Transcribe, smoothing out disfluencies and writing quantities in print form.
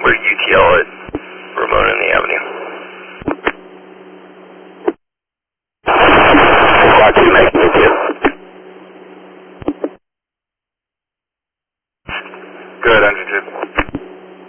We're UTL at Ramona in the Avenue. Squad 2, making it 2. Good, engine 2.